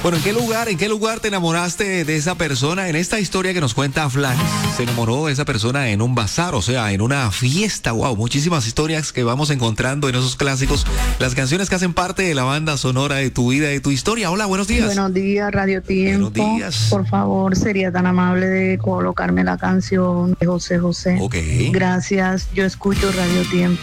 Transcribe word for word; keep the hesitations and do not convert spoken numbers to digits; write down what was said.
Bueno, ¿en qué lugar, en qué lugar te enamoraste de esa persona? En esta historia que nos cuenta Flax, se enamoró de esa persona en un bazar, o sea, en una fiesta. Wow, muchísimas historias que vamos encontrando en esos clásicos. Las canciones que hacen parte de la banda sonora de tu vida, de tu historia. Hola, buenos días. Buenos días, Radio Tiempo. Buenos días. Por favor, sería tan amable de colocarme la canción de José José. Ok. Gracias, yo escucho Radio Tiempo.